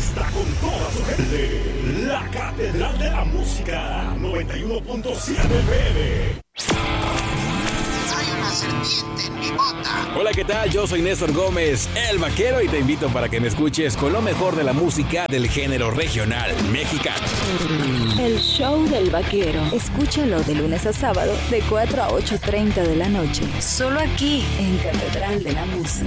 está con toda su gente. La Catedral de la Música, 91.7 FM. Hay una serpiente en mi bota. Hola, ¿qué tal? Yo soy Néstor Gómez, el vaquero, y te invito para que me escuches con lo mejor de la música del género regional mexicano. El show del vaquero. Escúchalo de lunes a sábado de 4 a 8:30 de la noche. Solo aquí en Catedral de la Música.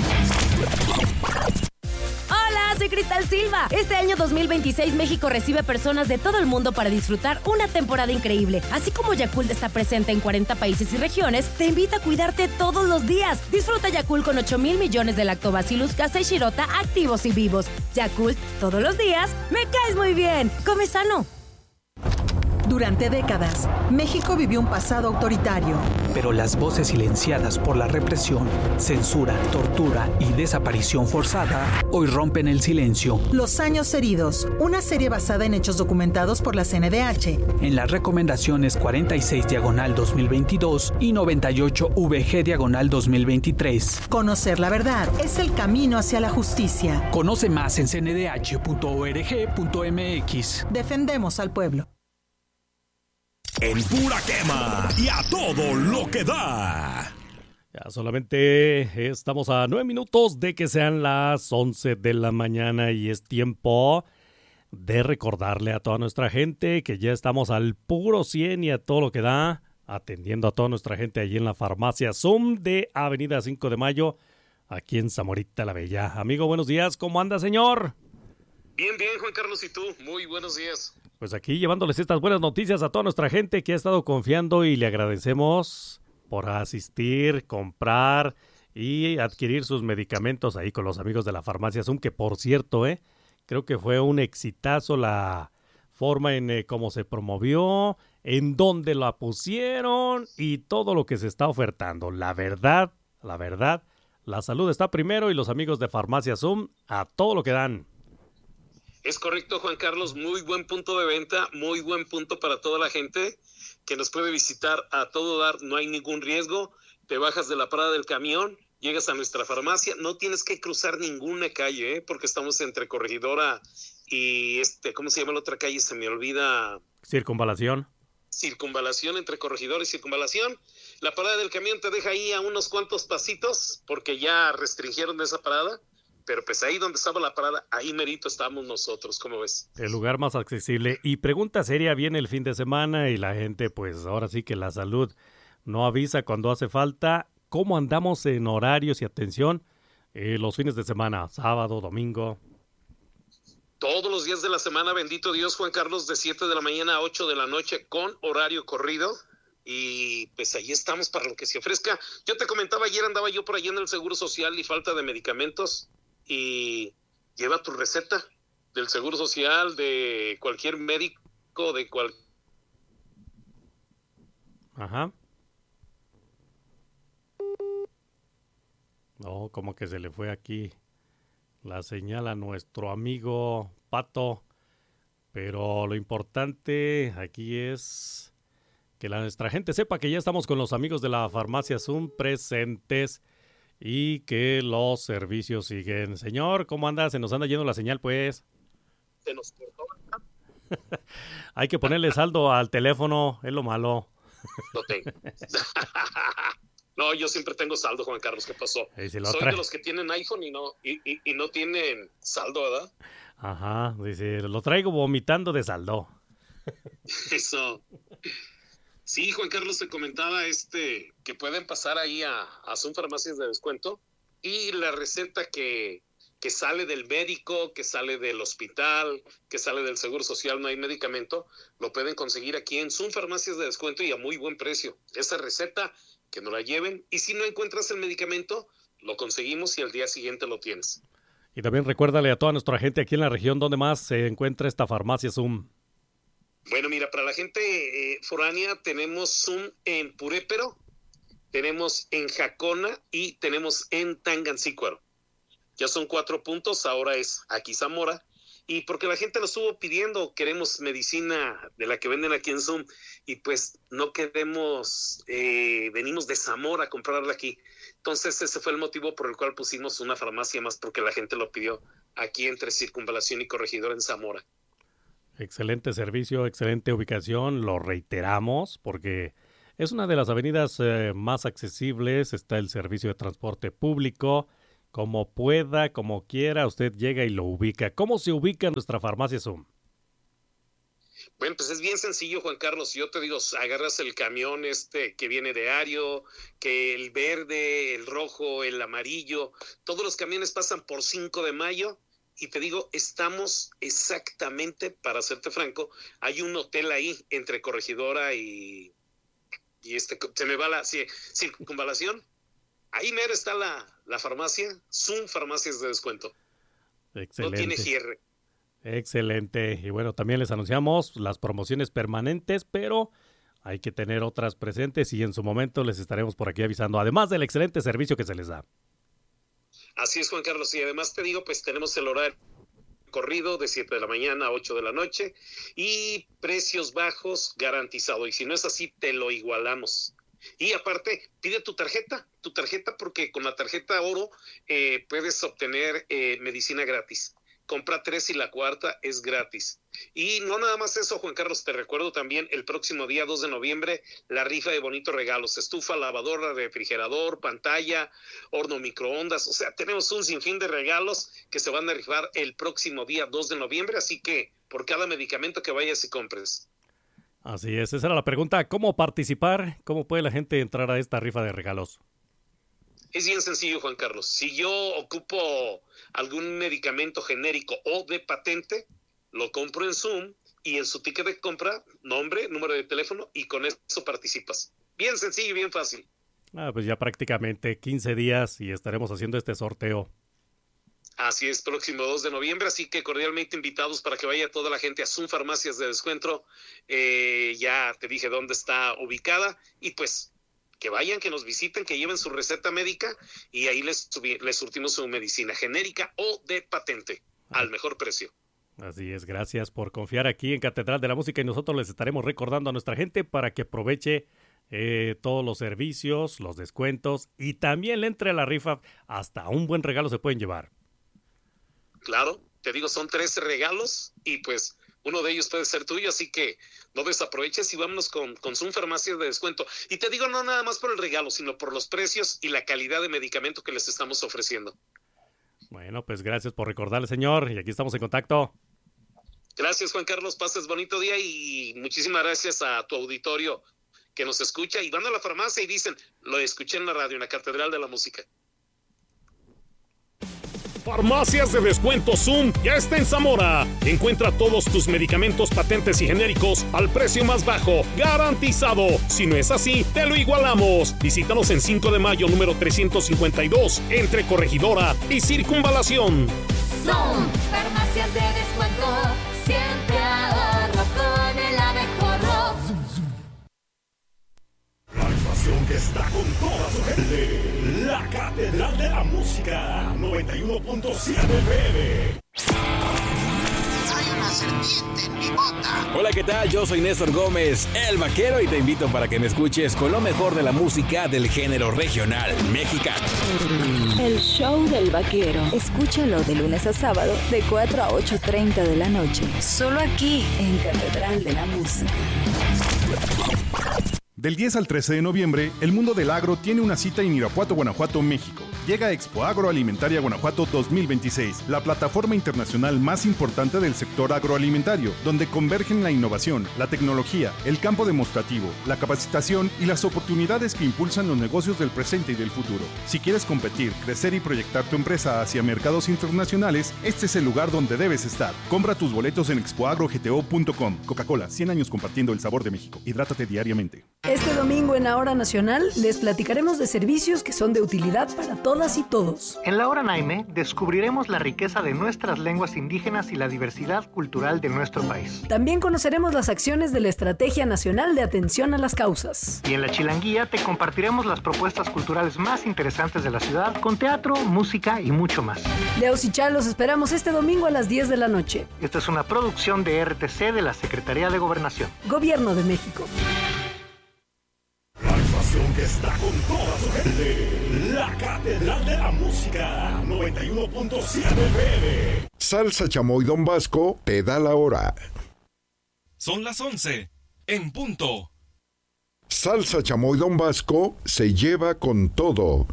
Hola, soy Cristal Silva. Este año 2026 México recibe personas de todo el mundo para disfrutar una temporada increíble. Así como Yakult está presente en 40 países y regiones, te invita a cuidarte todos los días. Disfruta Yakult con 8,000 millones de Lactobacillus casei shirota activos y vivos. Yakult, todos los días, me caes muy bien. Come sano. Durante décadas, México vivió un pasado autoritario. Pero las voces silenciadas por la represión, censura, tortura y desaparición forzada hoy rompen el silencio. Los años heridos, una serie basada en hechos documentados por la CNDH. En las recomendaciones 46/2022 y 98VG/2023. Conocer la verdad es el camino hacia la justicia. Conoce más en cndh.org.mx. Defendemos al pueblo. En pura quema y a todo lo que da. Ya solamente estamos a 9 minutos de que sean las 11 de la mañana y es tiempo de recordarle a toda nuestra gente que ya estamos al puro 100 y a todo lo que da, atendiendo a toda nuestra gente allí en la farmacia Zoom de Avenida 5 de Mayo, aquí en Zamorita la Bella. Amigo, buenos días, ¿cómo anda, señor? Bien, Juan Carlos, ¿y tú? Muy buenos días. Pues aquí llevándoles estas buenas noticias a toda nuestra gente que ha estado confiando y le agradecemos por asistir, comprar y adquirir sus medicamentos ahí con los amigos de la farmacia Zoom, que por cierto, creo que fue un exitazo la forma en cómo se promovió, en dónde la pusieron y todo lo que se está ofertando. La verdad, la salud está primero y los amigos de farmacia Zoom a todo lo que dan. Es correcto, Juan Carlos, muy buen punto de venta, muy buen punto para toda la gente que nos puede visitar a todo dar, no hay ningún riesgo, te bajas de la parada del camión, llegas a nuestra farmacia, no tienes que cruzar ninguna calle, porque estamos entre Corregidora y ¿cómo se llama la otra calle? Se me olvida. Circunvalación Entre Corregidora y Circunvalación. La parada del camión te deja ahí a unos cuantos pasitos, porque ya restringieron esa parada. Pero pues ahí donde estaba la parada, ahí merito estamos nosotros, ¿cómo ves? El lugar más accesible. Y pregunta seria, viene el fin de semana y la gente, pues ahora sí que la salud no avisa cuando hace falta. ¿Cómo andamos en horarios y atención los fines de semana? Sábado, domingo. Todos los días de la semana, bendito Dios, Juan Carlos, de 7 de la mañana a 8 de la noche con horario corrido. Y pues ahí estamos para lo que se ofrezca. Yo te comentaba, ayer andaba yo por allá en el Seguro Social y falta de medicamentos. Y lleva tu receta del Seguro Social, de cualquier médico, de cual. Ajá. No, como que se le fue aquí la señal a nuestro amigo Pato. Pero lo importante aquí es que nuestra gente sepa que ya estamos con los amigos de la farmacia Zoom presentes. Y que los servicios siguen. Señor, ¿cómo anda? Se nos anda yendo la señal, pues. Se nos cortó. Hay que ponerle saldo al teléfono, es lo malo. No tengo. No, yo siempre tengo saldo, Juan Carlos, ¿qué pasó? Soy de los que tienen iPhone y no tienen saldo, ¿verdad? Ajá, dice, lo traigo vomitando de saldo. Eso. Sí, Juan Carlos, te comentaba que pueden pasar ahí a Zoom Farmacias de Descuento y la receta que sale del médico, que sale del hospital, que sale del Seguro Social, no hay medicamento, lo pueden conseguir aquí en Zoom Farmacias de Descuento y a muy buen precio. Esa receta, que no la lleven, y si no encuentras el medicamento, lo conseguimos y al día siguiente lo tienes. Y también recuérdale a toda nuestra gente aquí en la región donde más se encuentra esta farmacia Zoom. Bueno, mira, para la gente foránea tenemos Zoom en Purépero, tenemos en Jacona y tenemos en Tangancícuaro. Ya son 4 puntos, ahora es aquí Zamora. Y porque la gente lo estuvo pidiendo, queremos medicina de la que venden aquí en Zoom y pues no queremos, venimos de Zamora a comprarla aquí. Entonces ese fue el motivo por el cual pusimos una farmacia más, porque la gente lo pidió. aquí entre Circunvalación y Corregidora en Zamora. Excelente servicio, excelente ubicación, lo reiteramos porque es una de las avenidas más accesibles, está el servicio de transporte público, como pueda, como quiera, usted llega y lo ubica. ¿Cómo se ubica nuestra farmacia Zoom? Bueno, pues es bien sencillo, Juan Carlos. Yo te digo, agarras el camión que viene diario, que el verde, el rojo, el amarillo, todos los camiones pasan por 5 de Mayo. Y te digo, estamos exactamente, para serte franco, hay un hotel ahí entre Corregidora y se me va la Circunvalación. Ahí mero está la farmacia, Zoom Farmacias de Descuento. Excelente. No tiene cierre. Excelente. Y bueno, también les anunciamos las promociones permanentes, pero hay que tener otras presentes y en su momento les estaremos por aquí avisando, además del excelente servicio que se les da. Así es, Juan Carlos, y además te digo, pues tenemos el horario corrido de 7 de la mañana a 8 de la noche y precios bajos garantizado, y si no es así, te lo igualamos. Y aparte, pide tu tarjeta porque con la tarjeta oro puedes obtener medicina gratis. Compra 3 y la cuarta es gratis. Y no nada más eso, Juan Carlos, te recuerdo también el próximo día 2 de noviembre, la rifa de bonitos regalos, estufa, lavadora, refrigerador, pantalla, horno microondas, o sea, tenemos un sinfín de regalos que se van a rifar el próximo día 2 de noviembre, así que por cada medicamento que vayas y compres. Así es, esa era la pregunta, ¿cómo participar? ¿Cómo puede la gente entrar a esta rifa de regalos? Es bien sencillo, Juan Carlos. Si yo ocupo algún medicamento genérico o de patente, lo compro en Zoom y en su ticket de compra, nombre, número de teléfono y con eso participas. Bien sencillo y bien fácil. Pues ya prácticamente 15 días y estaremos haciendo este sorteo. Así es, próximo 2 de noviembre, así que cordialmente invitados para que vaya toda la gente a Zoom Farmacias de Descuento. Ya te dije dónde está ubicada y pues que vayan, que nos visiten, que lleven su receta médica y ahí les surtimos su medicina genérica o de patente al mejor precio. Así es, gracias por confiar aquí en Catedral de la Música y nosotros les estaremos recordando a nuestra gente para que aproveche todos los servicios, los descuentos y también le entre a la rifa, hasta un buen regalo se pueden llevar. Claro, te digo, son 13 regalos y pues uno de ellos puede ser tuyo, así que no desaproveches y vámonos con Zoom Farmacias de Descuento. Y te digo, no nada más por el regalo, sino por los precios y la calidad de medicamento que les estamos ofreciendo. Bueno, pues gracias por recordarle, señor, y aquí estamos en contacto. Gracias, Juan Carlos, pases bonito día y muchísimas gracias a tu auditorio que nos escucha y van a la farmacia y dicen, lo escuché en la radio, en la Catedral de la Música. Farmacias de Descuento Zoom ya está en Zamora. Encuentra todos tus medicamentos patentes y genéricos al precio más bajo, garantizado. Si no es así, te lo igualamos. Visítanos en 5 de Mayo, número 352, entre Corregidora y Circunvalación. Zoom, Farmacias de Descuento, siempre ahorro con el abejorro. La estación que está con toda su gente. La Catedral de la Música, 91.7 FM. Hay una serpiente en mi bota. Hola, ¿qué tal? Yo soy Néstor Gómez, el vaquero, y te invito para que me escuches con lo mejor de la música del género regional mexicano. El show del vaquero. Escúchalo de lunes a sábado de 4 a 8:30 de la noche. Solo aquí en Catedral de la Música. Del 10 al 13 de noviembre, el mundo del agro tiene una cita en Irapuato, Guanajuato, México. Llega Expo Agroalimentaria Guanajuato 2026, la plataforma internacional más importante del sector agroalimentario, donde convergen la innovación, la tecnología, el campo demostrativo, la capacitación y las oportunidades que impulsan los negocios del presente y del futuro. Si quieres competir, crecer y proyectar tu empresa hacia mercados internacionales, este es el lugar donde debes estar. Compra tus boletos en expoagrogto.com. Coca-Cola, 100 años compartiendo el sabor de México. Hidrátate diariamente. Este domingo en la Hora Nacional les platicaremos de servicios que son de utilidad para todas y todos. En la Hora Naime descubriremos la riqueza de nuestras lenguas indígenas y la diversidad cultural de nuestro país. También conoceremos las acciones de la Estrategia Nacional de Atención a las Causas. Y en la Chilanguía te compartiremos las propuestas culturales más interesantes de la ciudad, con teatro, música y mucho más. Leos y Chal, los esperamos este domingo a las 10 de la noche. Esta es una producción de RTC de la Secretaría de Gobernación. Gobierno de México. La estación que está con toda su gente. La Catedral de la Música, 91.7 91.7 FM. Salsa Chamoy Don Vasco te da la hora. Son las 11, en punto. Salsa Chamoy Don Vasco se lleva con todo.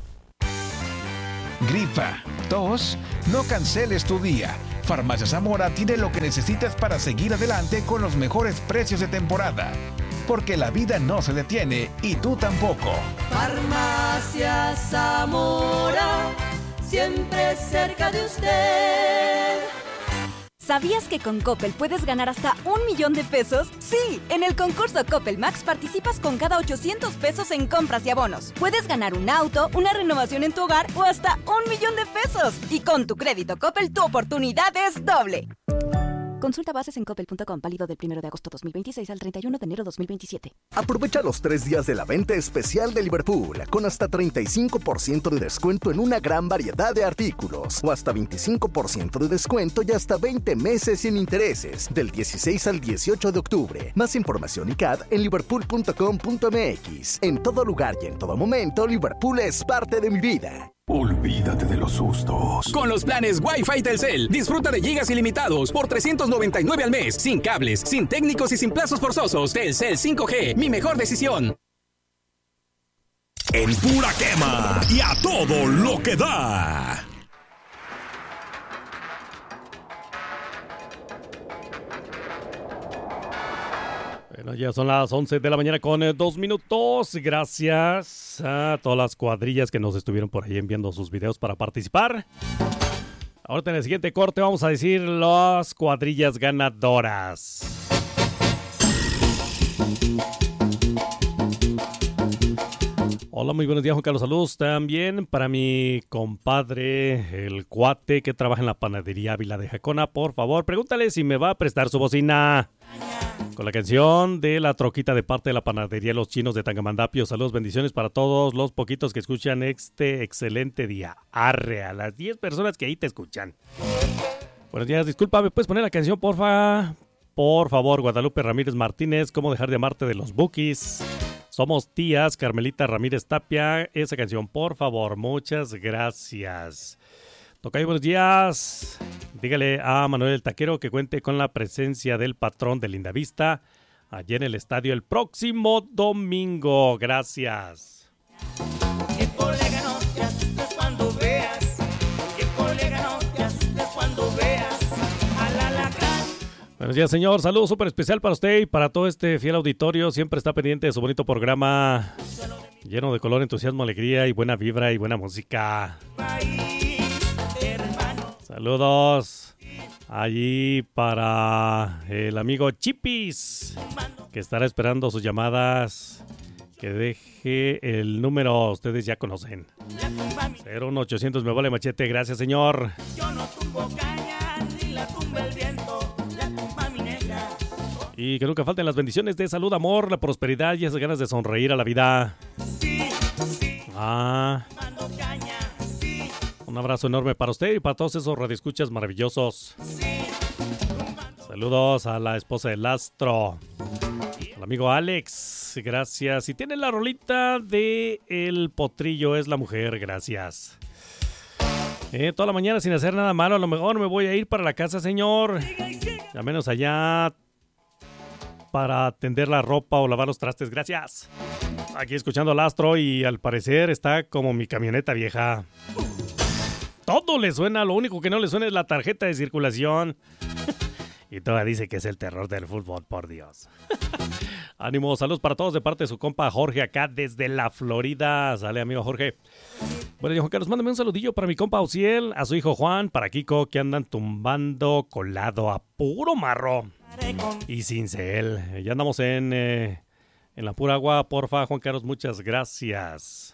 Gripa, tos, no canceles tu día. Farmacia Zamora tiene lo que necesitas para seguir adelante con los mejores precios de temporada. Porque la vida no se detiene y tú tampoco. Farmacia Zamora, siempre cerca de usted. ¿Sabías que con Coppel puedes ganar hasta 1 millón de pesos? ¡Sí! En el concurso Coppel Max participas con cada 800 pesos en compras y abonos. Puedes ganar un auto, una renovación en tu hogar o hasta 1 millón de pesos. Y con tu crédito Coppel, tu oportunidad es doble. Consulta bases en coppel.com, válido del 1 de agosto 2026 al 31 de enero 2027. Aprovecha los 3 días de la venta especial de Liverpool, con hasta 35% de descuento en una gran variedad de artículos, o hasta 25% de descuento y hasta 20 meses sin intereses, del 16 al 18 de octubre. Más información y CAD en liverpool.com.mx. En todo lugar y en todo momento, Liverpool es parte de mi vida. Olvídate de los sustos. Con los planes Wi-Fi Telcel, disfruta de gigas ilimitados por $399 al mes, sin cables, sin técnicos y sin plazos forzosos. Telcel 5G, mi mejor decisión. En pura quema y a todo lo que da. Bueno, ya son las 11 de la mañana con 2 minutos. Gracias a todas las cuadrillas que nos estuvieron por ahí enviando sus videos para participar. Ahora en el siguiente corte vamos a decir las cuadrillas ganadoras. Hola, muy buenos días, Juan Carlos. Saludos también para mi compadre, el cuate que trabaja en la panadería Ávila de Jacona. Por favor, pregúntale si me va a prestar su bocina. Con la canción de La Troquita de parte de la panadería Los Chinos de Tangamandapio. Saludos, bendiciones para todos los poquitos que escuchan este excelente día. Arre, a las 10 personas que ahí te escuchan. Buenos días, disculpa, ¿me puedes poner la canción, porfa? Por favor, Guadalupe Ramírez Martínez, ¿Cómo dejar de amarte de los Bukis? Somos tías, Carmelita Ramírez Tapia. Esa canción, por favor, muchas gracias. Tocayo, buenos días. Dígale a Manuel el Taquero que cuente con la presencia del patrón de Lindavista allí en el estadio el próximo domingo. Gracias. Que colega no te asustes cuando veas. Que colega no te asustes cuando veas al alacrán. Buenos días, señor. Saludo súper especial para usted y para todo este fiel auditorio. Siempre está pendiente de su bonito programa lleno de color, entusiasmo, alegría y buena vibra y buena música. Saludos allí para el amigo Chipis, que estará esperando sus llamadas. Que deje el número, ustedes ya conocen. 01800 me vale machete, gracias, señor. Yo no tumbo caña ni la tumba el viento, la tumba mi negra. Y que nunca falten las bendiciones de salud, amor, la prosperidad y esas ganas de sonreír a la vida. Un abrazo enorme para usted y para todos esos radioescuchas maravillosos. Saludos a la esposa del astro, al amigo Alex, gracias. Y tiene la rolita de El Potrillo es la mujer, gracias. Toda la mañana sin hacer nada malo, a lo mejor me voy a ir para la casa, señor. Ya menos allá para tender la ropa o lavar los trastes, gracias. Aquí escuchando al astro y al parecer está como mi camioneta vieja. Todo le suena, lo único que no le suena es la tarjeta de circulación. Y todavía dice que es el terror del fútbol, por Dios. Ánimo, saludos para todos de parte de su compa Jorge acá desde la Florida. Sale, amigo Jorge. Bueno, Juan Carlos, mándame un saludillo para mi compa Ociel, a su hijo Juan, para Kiko, que andan tumbando colado a puro marro. Y sin cel. Ya andamos en la pura agua, porfa, Juan Carlos, muchas gracias.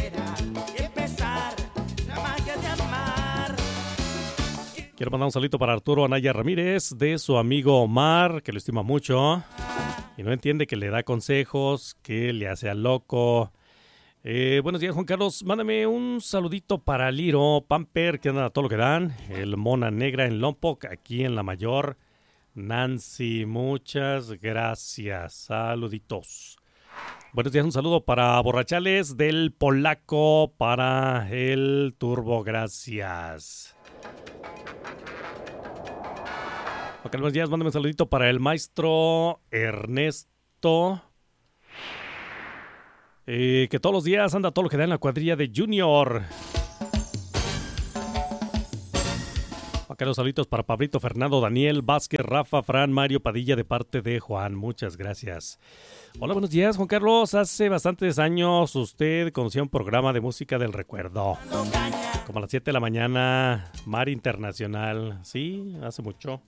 Quiero mandar un saludito para Arturo Anaya Ramírez, de su amigo Omar, que lo estima mucho y no entiende que le da consejos, que le hace al loco. Buenos días, Juan Carlos. Mándame un saludito para Liro Pamper, que anda a todo lo que dan. El Mona Negra en Lompoc, aquí en La Mayor. Nancy, muchas gracias. Saluditos. Buenos días, un saludo para Borrachales del Polaco, para el Turbo, gracias. Ok, buenos días, mándame un saludito para el maestro Ernesto, que todos los días anda todo lo que da en la cuadrilla de Junior. Acá los saluditos para Pablito, Fernando, Daniel, Vázquez, Rafa, Fran, Mario, Padilla, de parte de Juan. Muchas gracias. Hola, buenos días, Juan Carlos. Hace bastantes años usted conocía un programa de música del recuerdo. Como a las 7 de la mañana, Mar Internacional. Sí, hace mucho.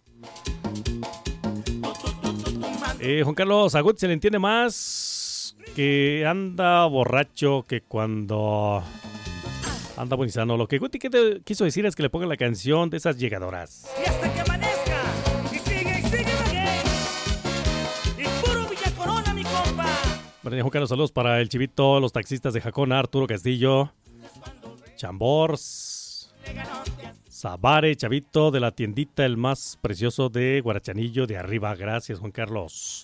Juan Carlos, a Gut se le entiende más que anda borracho que cuando... anda bonizano. Lo que Guti quiso decir es que le pongan la canción de esas llegadoras. Y hasta que amanezca. Y sigue Maguey. Y puro Villa Corona, mi compa. Bueno, Juan Carlos, saludos para el Chivito, los taxistas de Jacona, Arturo Castillo, Chambors, Zabare, Chavito, de la tiendita El Más Precioso de Guarachanillo de Arriba. Gracias, Juan Carlos.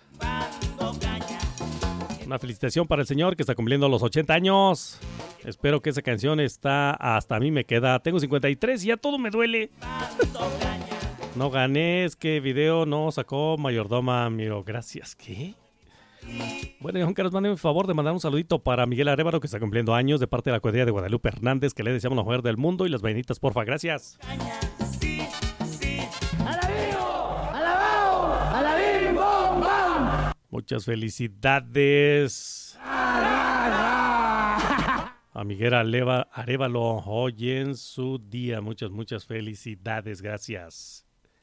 Una felicitación para el señor que está cumpliendo los 80 años. Espero que esa canción hasta a mí me queda. Tengo 53 y ya todo me duele. No gané, es que video no sacó Mayordoma. Miro, gracias. ¿Qué? Bueno, Juan Carlos, mándeme un favor de mandar un saludito para Miguel Arévalo, que está cumpliendo años, de parte de la cuadrilla de Guadalupe Hernández, que le deseamos la mujer del mundo y las vainitas, porfa. Gracias. Muchas felicidades a Miguel Arévalo hoy en su día. Muchas felicidades. Gracias.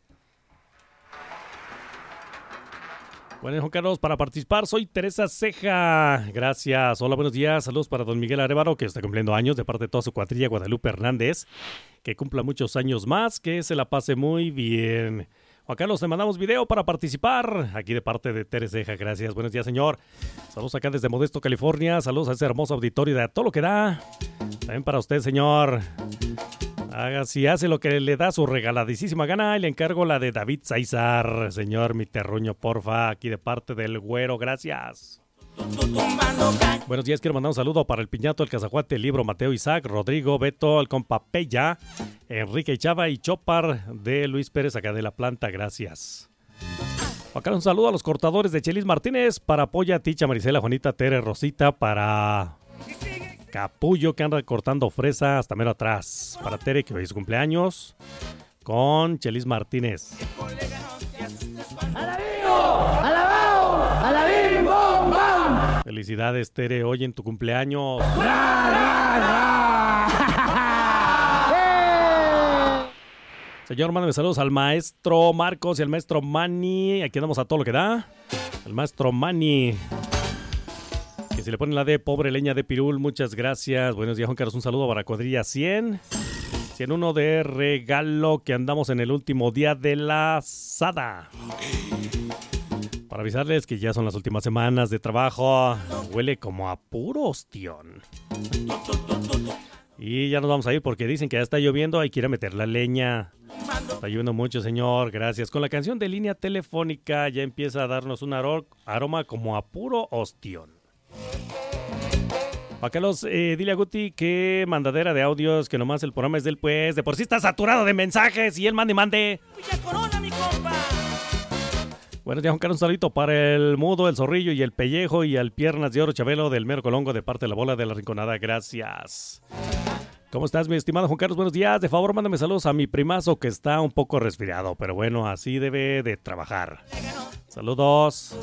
Bueno, Juan Carlos, para participar soy Teresa Ceja. Gracias. Hola, buenos días. Saludos para don Miguel Arévalo, que está cumpliendo años, de parte de toda su cuadrilla Guadalupe Hernández. Que cumpla muchos años más, que se la pase muy bien. Juan Carlos, te mandamos video para participar. Aquí de parte de Teresa Ceja. Gracias. Buenos días, señor. Saludos acá desde Modesto, California. Saludos a ese hermoso auditorio de A Todo Lo Que Da. También para usted, señor. Si hace lo que le da su regaladísima gana, y le encargo la de David Saizar. Señor, mi terruño, porfa. Aquí de parte del Güero. Gracias. Buenos días, quiero mandar un saludo para el Piñato, el Cazajuate, el Libro, Mateo, Isaac, Rodrigo, Beto, el compa Pella, Enrique Chava y Chopar de Luis Pérez, acá de la planta. Gracias. Acá un saludo a los cortadores de Chelis Martínez, para Polla, Ticha, Marisela, Juanita, Tere, Rosita, para Capullo, que anda cortando fresa hasta mero atrás, para Tere, que hoy es su cumpleaños, con Chelis Martínez. Felicidades, Tere, hoy en tu cumpleaños. Señor, mándame saludos al maestro Marcos y al maestro Manny. Aquí andamos a todo lo que da. El maestro Manny, que si le ponen la de pobre leña de pirul. Muchas gracias. Buenos días, Juan Carlos. Un saludo para cuadrilla 100. 101 de regalo, que andamos en el último día de la asada. Para avisarles que ya son las últimas semanas de trabajo. Huele como a puro ostión. Y ya nos vamos a ir porque dicen que ya está lloviendo. Hay que ir a meter la leña. Está lloviendo mucho, señor. Gracias. Con la canción de Línea Telefónica ya empieza a darnos un aroma como a puro ostión. Para Carlos, dile a Guti que mandadera de audios, que nomás el programa es del pues. De por sí está saturado de mensajes y él mande. Buenos días, Juan Carlos. Un saludito para el Mudo, el Zorrillo y el Pellejo, y al Piernas de Oro Chabelo del Mero Colongo, de parte de la Bola de la Rinconada. Gracias. ¿Cómo estás, mi estimado Juan Carlos? Buenos días. De favor, mándame saludos a mi primazo, que está un poco resfriado, pero bueno, así debe de trabajar. Saludos.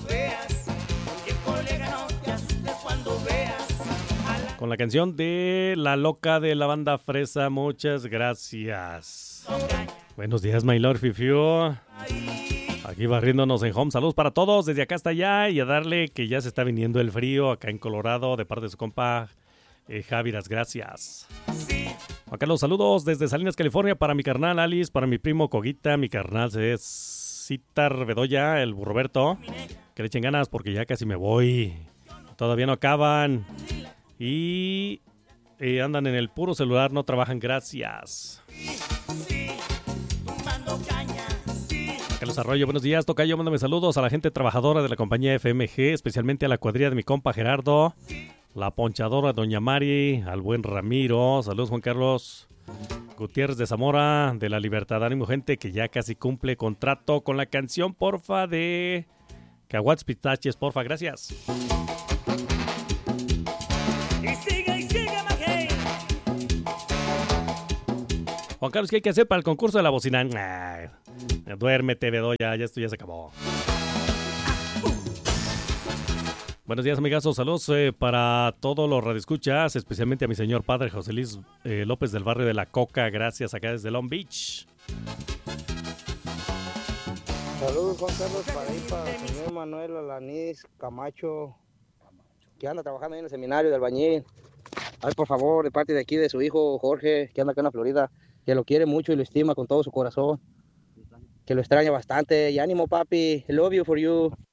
Con la canción de La Loca de la banda Fresa. Muchas gracias. Buenos días, my lord Fifiu. Aquí barriéndonos en home. Saludos para todos desde acá hasta allá, y a darle que ya se está viniendo el frío acá en Colorado, de parte de su compa Javiras. Gracias. Acá los saludos desde Salinas, California, para mi carnal Alice, para mi primo Coguita, mi carnal es Citar Bedoya, el Roberto. Que le echen ganas porque ya casi me voy. Todavía no acaban. Y andan en el puro celular, no trabajan. Gracias. Carlos Arroyo, buenos días, tocayo, mándame saludos a la gente trabajadora de la compañía FMG, especialmente a la cuadrilla de mi compa Gerardo, la ponchadora Doña Mari, al buen Ramiro, saludos Juan Carlos Gutiérrez de Zamora, de La Libertad, ánimo gente que ya casi cumple contrato con la canción, porfa, de Caguats Pistaches, porfa, gracias. Y sigue, Magay. Juan Carlos, ¿qué hay que hacer para el concurso de la bocina? Duérmete, Bedoya, ya esto ya se acabó. Buenos días, amigazos. Saludos para todos los radioescuchas, especialmente a mi señor padre José Luis López del barrio de La Coca. Gracias, acá desde Long Beach. Saludos, Juan Carlos, para el señor Manuel Alanís Camacho, que anda trabajando ahí en el seminario de albañil. Ay, por favor, de parte de aquí de su hijo Jorge, que anda acá en la Florida, que lo quiere mucho y lo estima con todo su corazón, que lo extraña bastante. Y ánimo, papi. I love you for you.